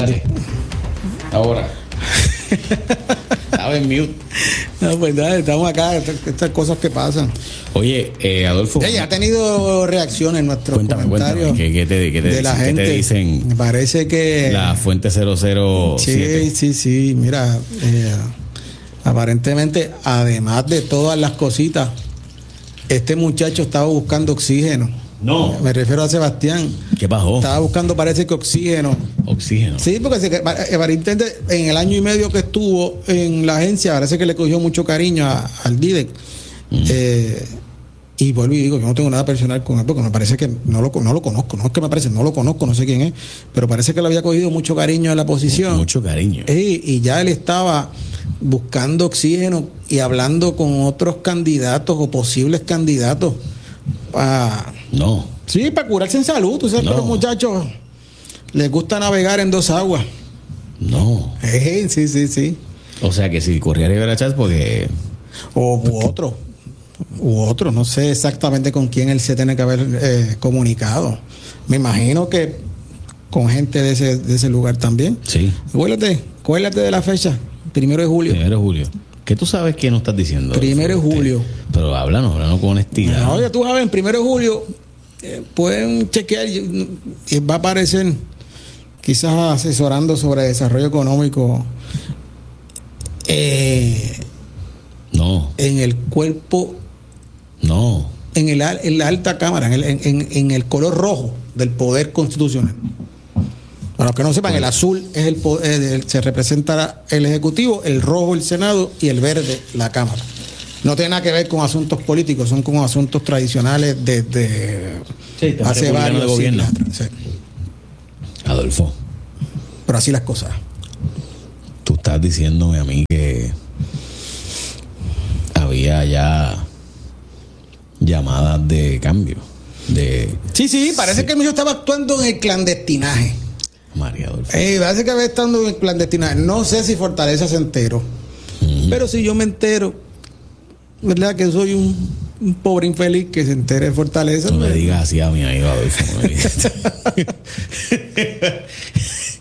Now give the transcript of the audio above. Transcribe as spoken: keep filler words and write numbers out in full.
Dale. Ahora. Estaba en mute. No, pues dale, estamos acá, estas, estas cosas que pasan. Oye, eh, Adolfo. Ella ha tenido reacciones en nuestros cuéntame, comentarios. Cuéntame, ¿qué, qué te, qué te de dicen? la gente. ¿Qué te dicen? Me parece que. La fuente cero cero siete. Sí, sí, sí. Mira, eh, aparentemente, además de todas las cositas, este muchacho estaba buscando oxígeno. No. Me refiero a Sebastián. ¿Qué pasó? Estaba buscando, parece que oxígeno. Oxígeno. Sí, porque se, aparentemente en el año y medio que estuvo en la agencia, parece que le cogió mucho cariño a, al D I D E C. Mm. Eh, y vuelvo y digo, yo no tengo nada personal con él, porque me parece que no lo, no lo conozco. No es que me parece, no lo conozco, no sé quién es, pero parece que le había cogido mucho cariño a la posición. Mucho cariño. Y, y ya él estaba buscando oxígeno y hablando con otros candidatos o posibles candidatos para... No. Sí, para curarse en salud. Tú sabes no. que los muchachos les gusta navegar en dos aguas. No. Eh, sí, sí, sí. O sea que si corría Rivera Chats porque... O u otro. U otro. No sé exactamente con quién él se tiene que haber eh, comunicado. Me imagino que con gente de ese, de ese lugar también. Sí. Acuérdate, acuérdate de la fecha. Primero de julio. Primero de julio. ¿Qué tú sabes que no estás diciendo? Primero de julio. Pero háblanos, háblanos con honestidad. No, ya tú sabes, en primero de julio eh, pueden chequear y, y va a aparecer quizás asesorando sobre desarrollo económico eh, no en el cuerpo, no en, el, en la alta cámara, en el, en, en el color rojo del poder constitucional. Para los que no sepan, el azul es el, poder, el se representa el ejecutivo, el rojo el senado y el verde la cámara. No tiene nada que ver con asuntos políticos, son como asuntos tradicionales desde sí, hace varios de gobierno. Sí. Adolfo, pero así las cosas. Tú estás diciéndome a mí que había ya llamadas de cambio. De sí, sí, parece sí. que el mío estaba actuando en el clandestinaje. María Adolfo. Eh, parece que había estado en el clandestinaje. No sé si Fortaleza se enteró. Mm. Pero si yo me entero, ¿verdad? Que soy un, un pobre infeliz que se entere de Fortaleza. No me digas así a mi amigo Adolfo.